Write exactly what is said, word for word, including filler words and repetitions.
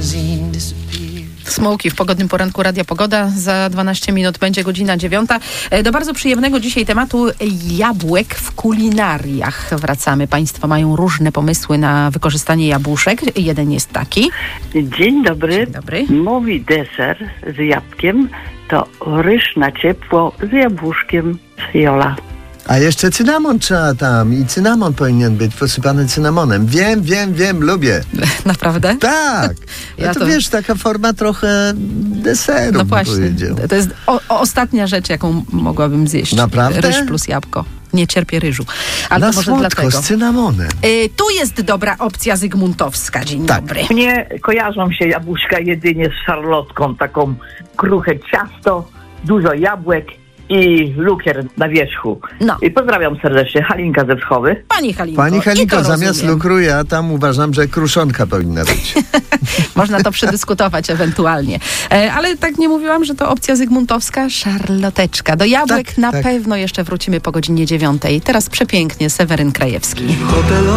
Smoki w pogodnym poranku Radia Pogoda. Za dwanaście minut będzie godzina dziewiąta. Do bardzo przyjemnego dzisiaj tematu jabłek w kulinariach wracamy. Państwo mają różne pomysły na wykorzystanie jabłuszek. Jeden jest taki. Dzień dobry. Dzień dobry. Mój deser z jabłkiem to ryż na ciepło z jabłuszkiem z Jola. A jeszcze cynamon trzeba tam i cynamon powinien być posypany cynamonem. Wiem, wiem, wiem, lubię. Naprawdę? Tak. Ja ja to, to wiesz, taka forma trochę deseru, No bym właśnie. powiedział. To jest o, o, ostatnia rzecz, jaką mogłabym zjeść. Naprawdę? Ryż plus jabłko. Nie cierpię ryżu. Ale Na to może słodko, dlatego. z cynamonem. Y, tu jest dobra opcja zygmuntowska. Dzień Tak. dobry. Mnie kojarzą się jabłuszka jedynie z szarlotką, taką kruche ciasto, dużo jabłek i lukier na wierzchu. No. I pozdrawiam serdecznie, Halinka ze Wschowy. Pani Halinko. Pani i Halinko, to zamiast rozumiem. lukru ja tam uważam, że kruszonka powinna być. Można to przedyskutować ewentualnie. E, ale tak nie mówiłam, że to opcja zygmuntowska, szarloteczka. Do jabłek Tak, na tak. pewno jeszcze wrócimy po godzinie dziewiątej. Teraz przepięknie Seweryn Krajewski.